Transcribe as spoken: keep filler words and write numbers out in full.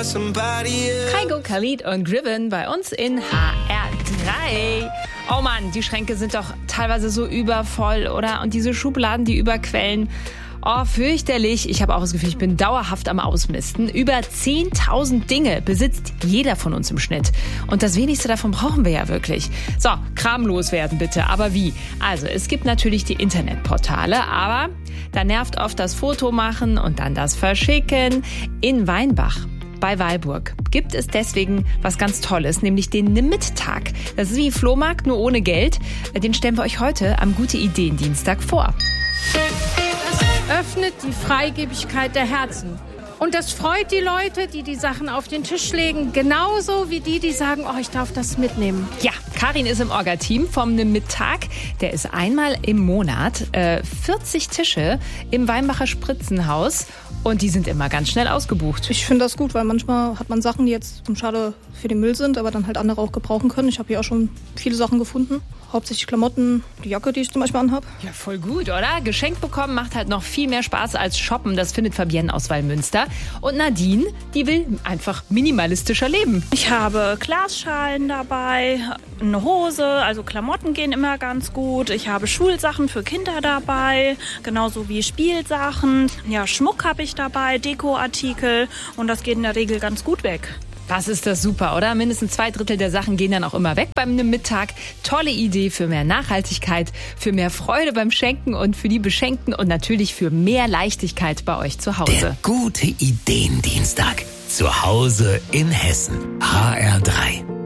Kygo, Khalid und Driven bei uns in H R drei. Oh Mann, die Schränke sind doch teilweise so übervoll, oder? Und diese Schubladen, die überquellen. Oh, fürchterlich. Ich habe auch das Gefühl, ich bin dauerhaft am Ausmisten. Über zehntausend Dinge besitzt jeder von uns im Schnitt. Und das wenigste davon brauchen wir ja wirklich. So, Kram loswerden bitte. Aber wie? Also, es gibt natürlich die Internetportale, aber da nervt oft das Foto machen und dann das Verschicken. In Weinbach bei Weilburg gibt es deswegen was ganz Tolles, nämlich den Nimm-Mit-Tag. Das ist wie ein Flohmarkt, nur ohne Geld. Den stellen wir euch heute am Gute-Ideen-Dienstag vor. Öffnet die Freigebigkeit der Herzen. Und das freut die Leute, die die Sachen auf den Tisch legen, genauso wie die, die sagen, oh, ich darf das mitnehmen. Ja, Karin ist im Orga-Team vom Mittag. Der ist einmal im Monat äh, vierzig Tische im Weinbacher Spritzenhaus. Und die sind immer ganz schnell ausgebucht. Ich finde das gut, weil manchmal hat man Sachen, die jetzt zum Schade für den Müll sind, aber dann halt andere auch gebrauchen können. Ich habe hier auch schon viele Sachen gefunden. Hauptsächlich Klamotten, die Jacke, die ich zum Beispiel anhabe. Ja, voll gut, oder? Geschenkt bekommen macht halt noch viel mehr Spaß als shoppen. Das findet Fabienne aus Wallmünster. Und Nadine, die will einfach minimalistischer leben. Ich habe Glasschalen dabei, eine Hose, also Klamotten gehen immer ganz gut. Ich habe Schulsachen für Kinder dabei, genauso wie Spielsachen. Ja, Schmuck habe ich dabei, Dekoartikel und das geht in der Regel ganz gut weg. Was ist das super, oder? Mindestens zwei Drittel der Sachen gehen dann auch immer weg beim Mittag. Tolle Idee für mehr Nachhaltigkeit, für mehr Freude beim Schenken und für die Beschenkten und natürlich für mehr Leichtigkeit bei euch zu Hause. Der Gute-Ideen-Dienstag. Zu Hause in Hessen. H R drei.